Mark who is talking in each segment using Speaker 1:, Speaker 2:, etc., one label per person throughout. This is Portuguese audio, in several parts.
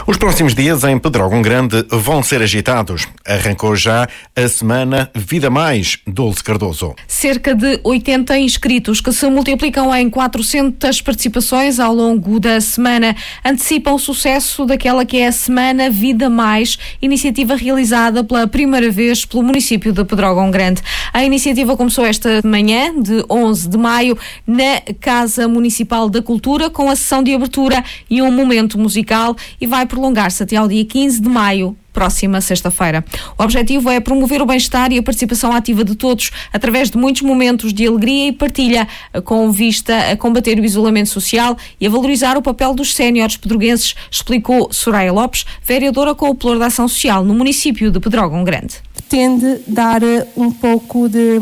Speaker 1: Os próximos dias em Pedrógão Grande vão ser agitados. Arrancou já a semana Vida Mais, Dulce Cardoso.
Speaker 2: Cerca de 80 inscritos que se multiplicam em 400 participações ao longo da semana antecipam o sucesso daquela que é a Semana Vida Mais, iniciativa realizada pela primeira vez pelo município de Pedrógão Grande. A iniciativa começou esta manhã, de 11 de maio, na Casa Municipal da Cultura, com a sessão de abertura e um momento musical, e vai prolongar-se até ao dia 15 de maio, próxima sexta-feira. O objetivo é promover o bem-estar e a participação ativa de todos, através de muitos momentos de alegria e partilha, com vista a combater o isolamento social e a valorizar o papel dos séniores pedroguenses, explicou Soraya Lopes, vereadora com o Pelour da Ação Social no município de Pedrógão Grande.
Speaker 3: Pretende dar um pouco de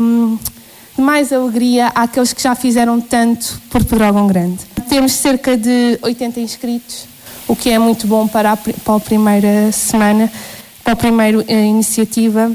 Speaker 3: mais alegria àqueles que já fizeram tanto por Pedrógão Grande. Temos cerca de 80 inscritos, o que é muito bom para a primeira semana, para a primeira iniciativa,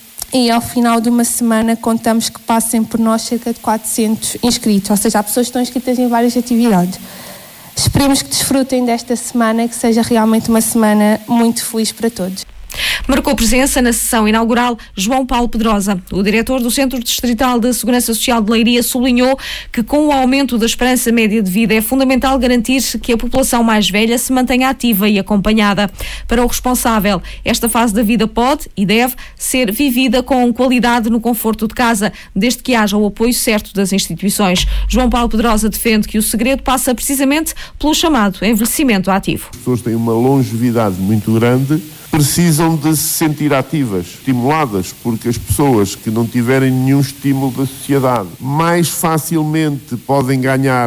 Speaker 3: e ao final de uma semana contamos que passem por nós cerca de 400 inscritos, ou seja, há pessoas que estão inscritas em várias atividades. Esperemos que desfrutem desta semana e que seja realmente uma semana muito feliz para todos.
Speaker 2: Marcou presença na sessão inaugural João Paulo Pedrosa. O diretor do Centro Distrital de Segurança Social de Leiria sublinhou que, com o aumento da esperança média de vida, é fundamental garantir que a população mais velha se mantenha ativa e acompanhada. Para o responsável, esta fase da vida pode e deve ser vivida com qualidade no conforto de casa, desde que haja o apoio certo das instituições. João Paulo Pedrosa defende que o segredo passa precisamente pelo chamado envelhecimento ativo.
Speaker 4: As pessoas têm uma longevidade muito grande, precisam de se sentir ativas, estimuladas, porque as pessoas que não tiverem nenhum estímulo da sociedade mais facilmente podem ganhar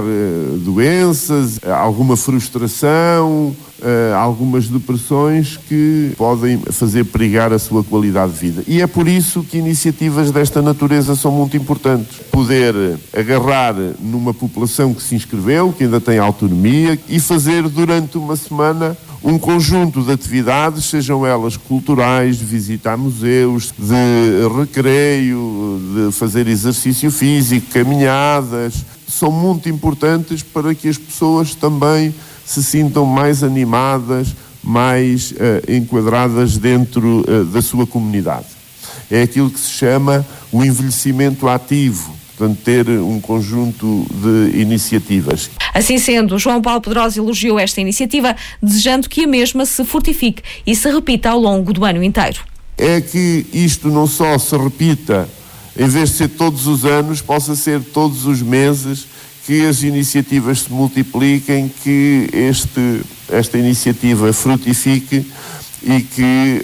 Speaker 4: doenças, alguma frustração, algumas depressões que podem fazer perigar a sua qualidade de vida. E é por isso que iniciativas desta natureza são muito importantes. Poder agarrar numa população que se inscreveu, que ainda tem autonomia, e fazer durante uma semana um conjunto de atividades, sejam elas culturais, de visitar museus, de recreio, de fazer exercício físico, caminhadas, são muito importantes para que as pessoas também se sintam mais animadas, mais enquadradas dentro da sua comunidade. É aquilo que se chama o envelhecimento ativo. Portanto, ter um conjunto de iniciativas.
Speaker 2: Assim sendo, João Paulo Pedrosa elogiou esta iniciativa, desejando que a mesma se fortifique e se repita ao longo do ano inteiro.
Speaker 4: É que isto não só se repita, em vez de ser todos os anos, possa ser todos os meses, que as iniciativas se multipliquem, que esta iniciativa frutifique e que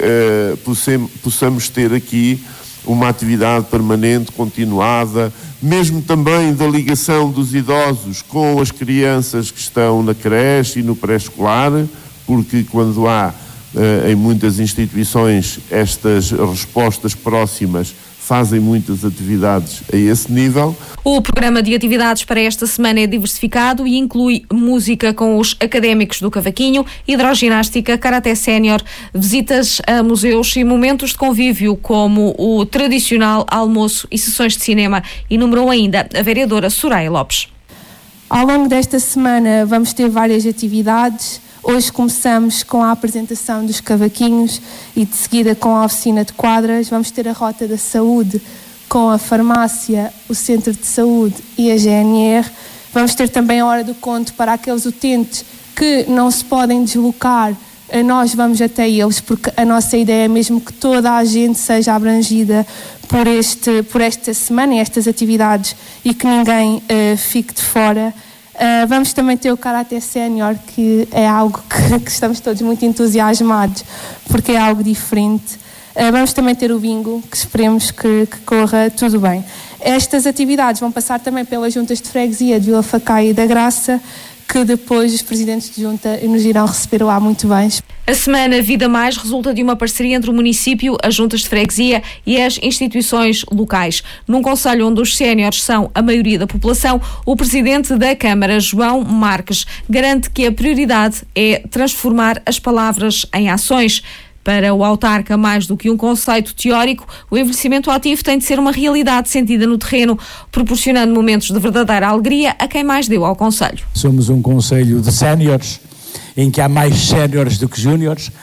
Speaker 4: possamos ter aqui uma atividade permanente, continuada, mesmo também da ligação dos idosos com as crianças que estão na creche e no pré-escolar, porque quando há em muitas instituições estas respostas próximas, fazem muitas atividades a esse nível.
Speaker 2: O programa de atividades para esta semana é diversificado e inclui música com os académicos do cavaquinho, hidroginástica, karaté sénior, visitas a museus e momentos de convívio como o tradicional almoço e sessões de cinema, enumerou ainda a vereadora Soraya Lopes.
Speaker 3: Ao longo desta semana vamos ter várias atividades. Hoje começamos com a apresentação dos cavaquinhos e de seguida com a oficina de quadras. Vamos ter a Rota da Saúde com a farmácia, o Centro de Saúde e a GNR. Vamos ter também a Hora do Conto para aqueles utentes que não se podem deslocar. Nós vamos até eles, porque a nossa ideia é mesmo que toda a gente seja abrangida por esta semana e estas atividades e que ninguém fique de fora. Vamos também ter o Karaté Sénior, que é algo que estamos todos muito entusiasmados, porque é algo diferente. Vamos também ter o bingo, que esperemos que corra tudo bem. Estas atividades vão passar também pelas juntas de freguesia de Vila Facaia e da Graça, que depois os presidentes de junta nos irão receber lá muito bem.
Speaker 2: A Semana Vida Mais resulta de uma parceria entre o município, as juntas de freguesia e as instituições locais. Num conselho onde os séniores são a maioria da população, o presidente da Câmara, João Marques, garante que a prioridade é transformar as palavras em ações. Para o autarca, mais do que um conceito teórico, o envelhecimento ativo tem de ser uma realidade sentida no terreno, proporcionando momentos de verdadeira alegria a quem mais deu ao concelho.
Speaker 5: Somos um concelho de séniores em que há mais séniores do que júniores,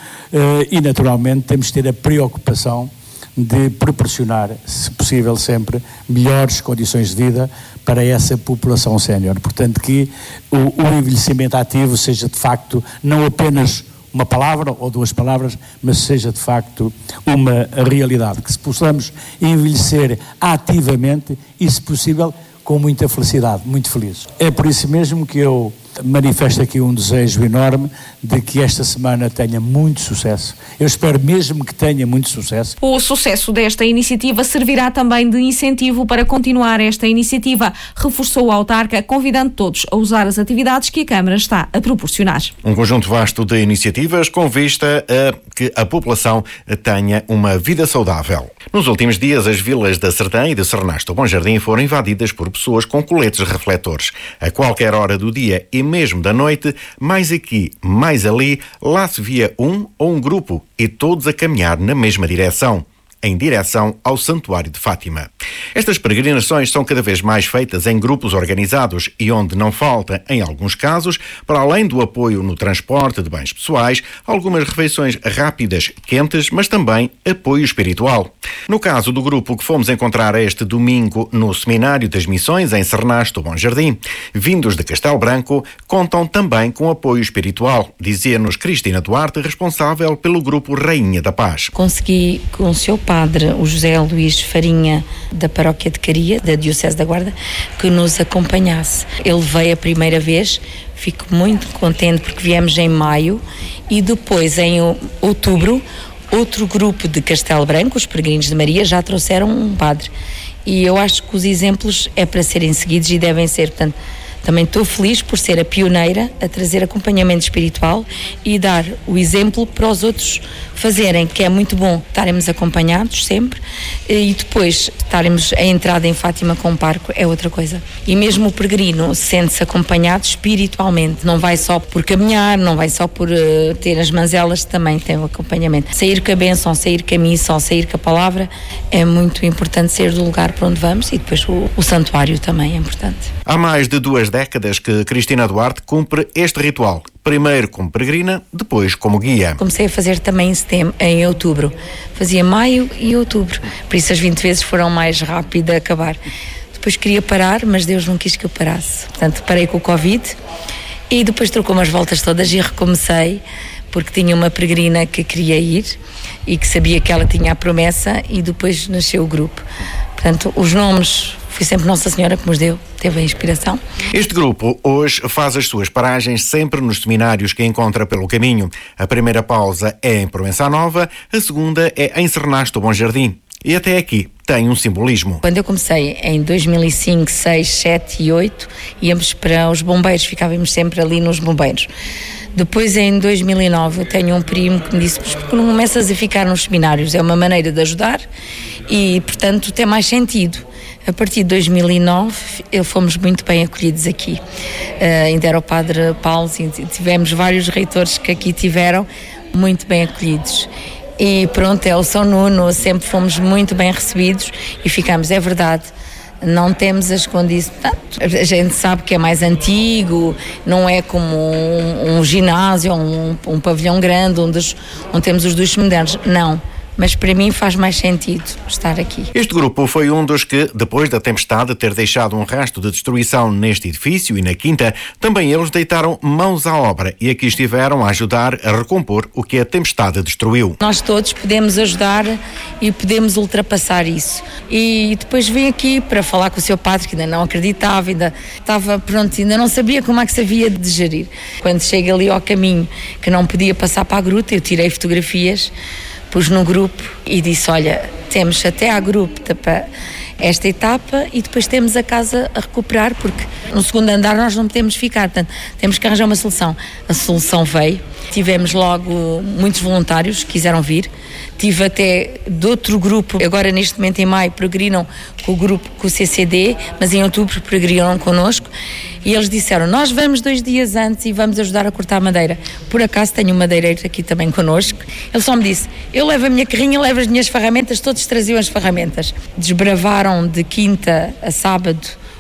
Speaker 5: e naturalmente temos de ter a preocupação de proporcionar, se possível sempre, melhores condições de vida para essa população sénior. Portanto, que o envelhecimento ativo seja de facto não apenas uma palavra ou duas palavras, mas seja de facto uma realidade, que se possamos envelhecer ativamente e, se possível, com muita felicidade, muito feliz. É por isso mesmo que eu manifesto aqui um desejo enorme de que esta semana tenha muito sucesso. Eu espero mesmo que tenha muito sucesso.
Speaker 2: O sucesso desta iniciativa servirá também de incentivo para continuar esta iniciativa, reforçou o autarca, convidando todos a usar as atividades que a Câmara está a proporcionar.
Speaker 1: Um conjunto vasto de iniciativas com vista a que a população tenha uma vida saudável. Nos últimos dias, as vilas da Serdã e de Sernasto Bom Jardim foram invadidas por pessoas com coletes refletores. A qualquer hora do dia e mesmo da noite, mais aqui, mais ali, lá se via um ou um grupo e todos a caminhar na mesma direção, em direção ao Santuário de Fátima. Estas peregrinações são cada vez mais feitas em grupos organizados e onde não falta, em alguns casos, para além do apoio no transporte de bens pessoais, algumas refeições rápidas, quentes, mas também apoio espiritual. No caso do grupo que fomos encontrar este domingo no Seminário das Missões em Sernasto Bom Jardim, vindos de Castelo Branco, contam também com apoio espiritual, dizia-nos Cristina Duarte, responsável pelo grupo Rainha da Paz.
Speaker 6: Consegui com o seu padre, o José Luís Farinha, da Paróquia de Caria, da Diocese da Guarda, que nos acompanhasse. Ele veio a primeira vez, fico muito contente porque viemos em maio e depois em outubro, outro grupo de Castelo Branco, os Peregrinos de Maria, já trouxeram um padre. E eu acho que os exemplos é para serem seguidos e devem ser, portanto, também estou feliz por ser a pioneira a trazer acompanhamento espiritual e dar o exemplo para os outros fazerem, que é muito bom estarmos acompanhados sempre e depois estarmos a entrada em Fátima com o parco é outra coisa. E mesmo o peregrino sente-se acompanhado espiritualmente, não vai só por caminhar, não vai só por ter as manzelas, também tem o acompanhamento. Sair com a bênção, sair com a missa, sair com a palavra, é muito importante ser do lugar para onde vamos e depois o santuário também é importante.
Speaker 1: Há mais de 2 décadas que Cristina Duarte cumpre este ritual. Primeiro como peregrina, depois como guia.
Speaker 6: Comecei a fazer também em outubro. Fazia maio e outubro. Por isso as 20 vezes foram mais rápido a acabar. Depois queria parar, mas Deus não quis que eu parasse. Portanto, parei com o Covid e depois trocou-me as voltas todas e recomecei, porque tinha uma peregrina que queria ir e que sabia que ela tinha a promessa e depois nasceu o grupo. Portanto, os nomes... Foi sempre Nossa Senhora que nos deu, teve a inspiração.
Speaker 1: Este grupo hoje faz as suas paragens sempre nos seminários que encontra pelo caminho. A primeira pausa é em Proença Nova, a segunda é em Sernasto Bom Jardim. E até aqui tem um simbolismo.
Speaker 6: Quando eu comecei em 2005, 6, 7 e 8, íamos para os bombeiros, ficávamos sempre ali nos bombeiros. Depois, em 2009, eu tenho um primo que me disse: porque não começas a ficar nos seminários? É uma maneira de ajudar e, portanto, tem mais sentido. A partir de 2009, fomos muito bem acolhidos aqui. Ainda era o Padre Paulo, tivemos vários reitores que aqui tiveram muito bem acolhidos. E pronto, é o São Nuno, sempre fomos muito bem recebidos e ficamos, é verdade. Não temos as condições, a gente sabe que é mais antigo, não é como um ginásio, um pavilhão grande onde temos os duches modernos, não. Mas para mim faz mais sentido estar aqui.
Speaker 1: Este grupo foi um dos que, depois da tempestade ter deixado um rastro de destruição neste edifício e na quinta, também eles deitaram mãos à obra e aqui estiveram a ajudar a recompor o que a tempestade destruiu.
Speaker 6: Nós todos podemos ajudar e podemos ultrapassar isso. E depois vim aqui para falar com o seu padre, que ainda não acreditava, ainda estava pronto, ainda não sabia como é que se havia de gerir. Quando chega ali ao caminho, que não podia passar para a gruta, eu tirei fotografias, pus no grupo e disse: olha, temos até à gruta para esta etapa e depois temos a casa a recuperar, porque no segundo andar nós não podemos ficar, portanto temos que arranjar uma solução. A solução veio, tivemos logo muitos voluntários que quiseram vir, tive até de outro grupo, agora neste momento em maio peregrinam com o grupo, com o CCD, mas em outubro peregrinam connosco e eles disseram: nós vamos 2 dias antes e vamos ajudar a cortar madeira. Por acaso tenho um madeireiro aqui também connosco. Ele só me disse: eu levo a minha carrinha, levo as minhas ferramentas, todos traziam as ferramentas. Desbravaram de quinta a sábado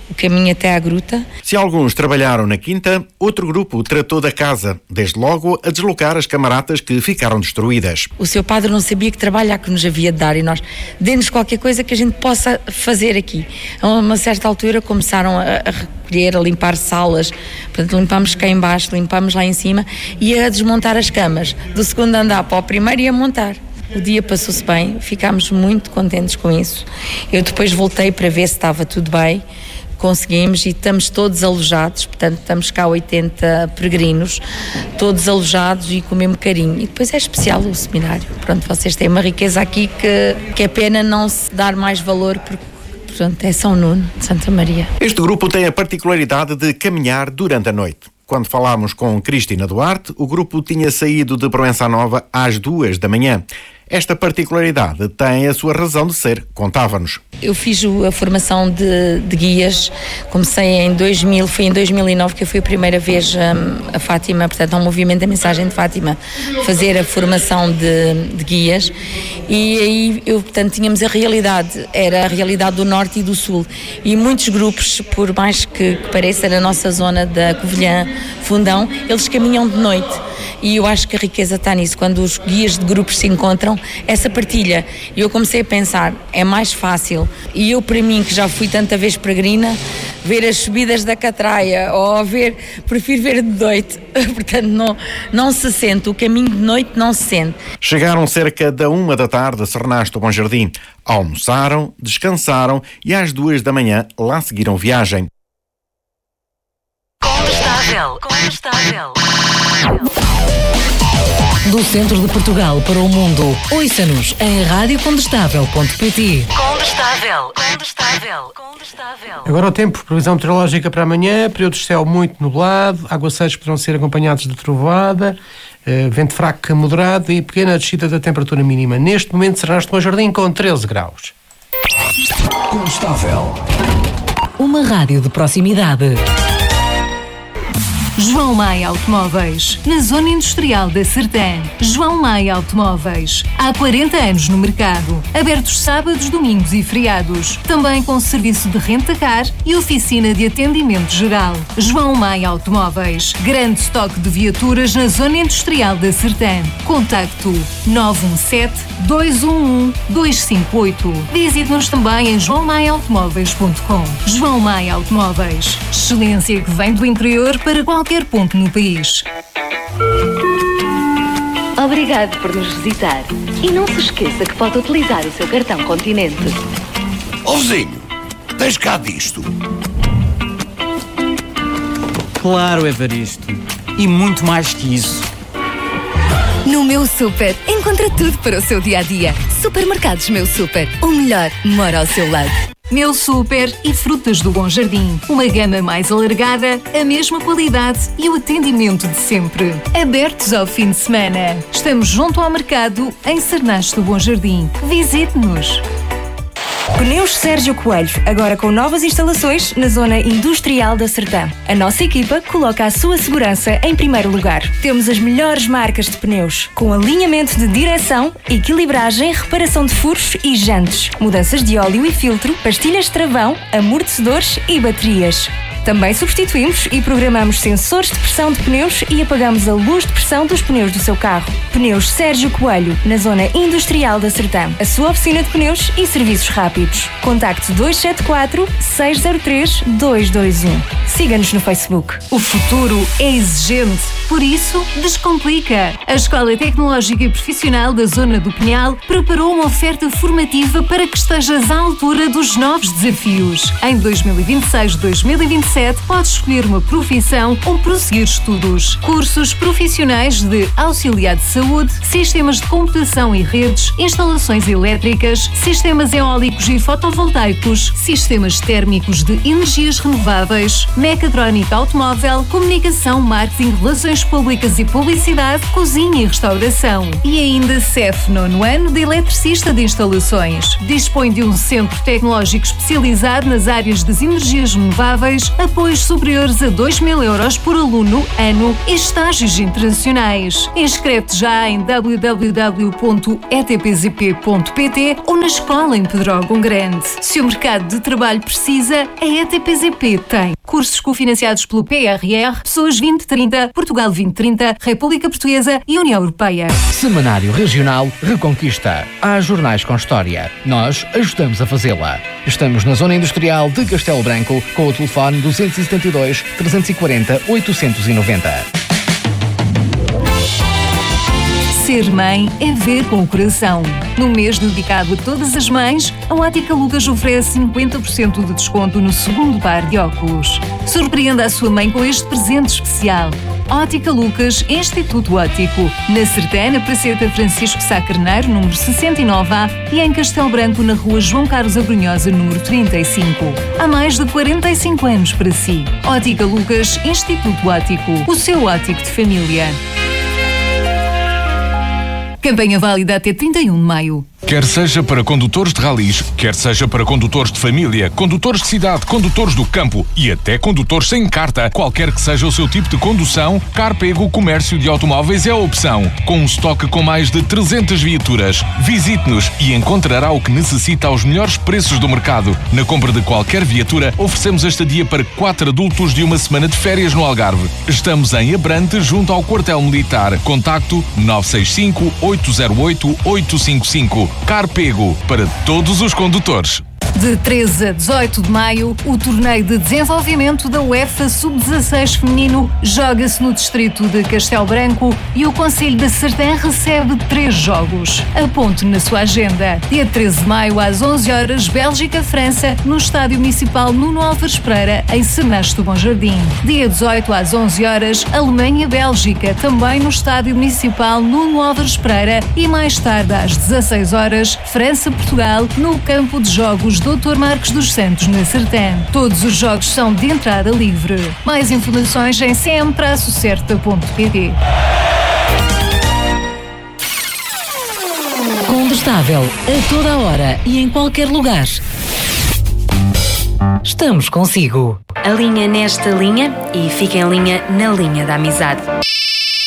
Speaker 6: o caminho até à gruta.
Speaker 1: Se alguns trabalharam na quinta, outro grupo tratou da casa, desde logo a deslocar as camaratas que ficaram destruídas.
Speaker 6: O seu padre não sabia que trabalho que nos havia de dar e nós, dê-nos qualquer coisa que a gente possa fazer aqui. A uma certa altura começaram a recolher, a limpar salas, portanto limpámos cá em baixo, limpámos lá em cima e a desmontar as camas, do segundo andar para o primeiro e a montar. O dia passou-se bem, ficámos muito contentes com isso. Eu depois voltei para ver se estava tudo bem, conseguimos e estamos todos alojados, portanto estamos cá 80 peregrinos, todos alojados e com o mesmo carinho. E depois é especial o seminário. Pronto, vocês têm uma riqueza aqui que é pena não se dar mais valor porque, portanto, é São Nuno de Santa Maria.
Speaker 1: Este grupo tem a particularidade de caminhar durante a noite. Quando falámos com Cristina Duarte, o grupo tinha saído de Proença Nova às 2 da manhã. Esta particularidade tem a sua razão de ser, contava-nos.
Speaker 6: Eu fiz a formação de guias, comecei em 2000, foi em 2009 que eu fui a primeira vez a Fátima, portanto ao movimento da mensagem de Fátima, fazer a formação de guias e aí portanto tínhamos a realidade, era a realidade do Norte e do Sul e muitos grupos, por mais que pareça na nossa zona da Covilhã, Fundão, eles caminham de noite. E eu acho que a riqueza está nisso, quando os guias de grupos se encontram, essa partilha. E eu comecei a pensar, é mais fácil. E eu, para mim, que já fui tanta vez peregrina, ver as subidas da Catraia, ou prefiro ver de noite. Portanto, não se sente, o caminho de noite não se sente.
Speaker 1: Chegaram cerca da 1 da tarde a Sernasto Bom Jardim. Almoçaram, descansaram e às 2 da manhã lá seguiram viagem.
Speaker 7: Condestável. Do centro de Portugal para o mundo, ouça-nos em radiocondestável.pt. Condestável.
Speaker 8: Agora o tempo, previsão meteorológica para amanhã, período de céu muito nublado, aguaceiros poderão ser acompanhados de trovoada, vento fraco a moderado e pequena descida da temperatura mínima. Neste momento Sernasto Bom Jardim com 13 graus.
Speaker 7: Condestável. Uma rádio de proximidade.
Speaker 9: João Maia Automóveis, na Zona Industrial da Sertã. João Maia Automóveis, há 40 anos no mercado, abertos sábados, domingos e feriados, também com serviço de renta-car e oficina de atendimento geral. João Maia Automóveis, grande estoque de viaturas na Zona Industrial da Sertã. Contacto 917-211-258. Visite-nos também em joaomaiaautomóveis.com. João Maia Automóveis, excelência que vem do interior para qualquer ponto no país.
Speaker 10: Obrigado por nos visitar. E não se esqueça que pode utilizar o seu cartão Continente.
Speaker 11: Ó vizinho, tens cá disto?
Speaker 12: Claro, Evaristo. E muito mais que isso.
Speaker 13: No Meu Super, encontra tudo para o seu dia-a-dia. Supermercados Meu Super. O melhor mora ao seu lado.
Speaker 9: Meu Super e Frutas do Bom Jardim. Uma gama mais alargada, a mesma qualidade e o atendimento de sempre. Abertos ao fim de semana. Estamos junto ao mercado em Sernasto do Bom Jardim. Visite-nos.
Speaker 14: Pneus Sérgio Coelho, agora com novas instalações na Zona Industrial da Sertã. A nossa equipa coloca a sua segurança em primeiro lugar. Temos as melhores marcas de pneus, com alinhamento de direção, equilibragem, reparação de furos e jantes, mudanças de óleo e filtro, pastilhas de travão, amortecedores e baterias. Também substituímos e programamos sensores de pressão de pneus e apagamos a luz de pressão dos pneus do seu carro. Pneus Sérgio Coelho, na Zona Industrial da Sertã. A sua oficina de pneus e serviços rápidos. Contacte 274-603-221. Siga-nos no Facebook.
Speaker 9: O futuro é exigente, por isso descomplica. A Escola Tecnológica e Profissional da Zona do Pinhal preparou uma oferta formativa para que estejas à altura dos novos desafios. Em 2026-2027 podes escolher uma profissão ou prosseguir estudos. Cursos profissionais de auxiliar de saúde, sistemas de computação e redes, instalações elétricas, sistemas eólicos e fotovoltaicos, sistemas térmicos de energias renováveis, mecatrónica automóvel, comunicação, marketing, relações públicas e publicidade, cozinha e restauração. E ainda CEF 9º ano de eletricista de instalações. Dispõe de um centro tecnológico especializado nas áreas das energias renováveis, apoios superiores a 2.000 euros por aluno, ano e estágios internacionais. Inscreve-te já em www.etpzp.pt ou na escola em Pedrógão Grande. Se o mercado de trabalho precisa, a ETPZP tem. Cursos cofinanciados pelo PRR, Pessoas 2030, Portugal 2030, República Portuguesa e União Europeia.
Speaker 15: Semanário Regional Reconquista. Há jornais com história. Nós ajudamos a fazê-la. Estamos na Zona Industrial de Castelo Branco com o telefone 272 340 890.
Speaker 9: Ser mãe é ver com o coração. No mês dedicado a todas as mães, a Ótica Lucas oferece 50% de desconto no segundo par de óculos. Surpreenda a sua mãe com este presente especial. Ótica Lucas, Instituto Óptico. Na Sertana, Praceta Francisco Sá Carneiro, número 69A, e em Castelo Branco, na rua João Carlos Abrunhosa, número 35. Há mais de 45 anos para si. Ótica Lucas, Instituto Óptico. O seu óptico de família. Campanha válida até 31 de maio.
Speaker 16: Quer seja para condutores de ralis, quer seja para condutores de família, condutores de cidade, condutores do campo e até condutores sem carta, qualquer que seja o seu tipo de condução, Carpego Comércio de Automóveis é a opção. Com um estoque com mais de 300 viaturas. Visite-nos e encontrará o que necessita aos melhores preços do mercado. Na compra de qualquer viatura, oferecemos a estadia para 4 adultos de uma semana de férias no Algarve. Estamos em Abrante, junto ao Quartel Militar. Contacto 965 808 855. Carpego, para todos os condutores.
Speaker 9: De 13 a 18 de maio, o torneio de desenvolvimento da UEFA Sub-16 feminino joga-se no distrito de Castelo Branco e o Concelho da Sertã recebe 3 jogos. Aponte na sua agenda. Dia 13 de maio, às 11 horas, Bélgica-França, no Estádio Municipal Nuno Álvares Pereira, em Sernaste do Bom Jardim. Dia 18, às 11 horas, Alemanha-Bélgica, também no Estádio Municipal Nuno Álvares Pereira, e mais tarde, às 16 horas, França-Portugal, no campo de jogos Dr. Marcos dos Santos, na Sertã. Todos os jogos são de entrada livre. Mais informações em cm-certa.pt.
Speaker 7: Condestável, a toda a hora e em qualquer lugar. Estamos consigo.
Speaker 14: Alinha nesta linha e fica em linha na linha da amizade.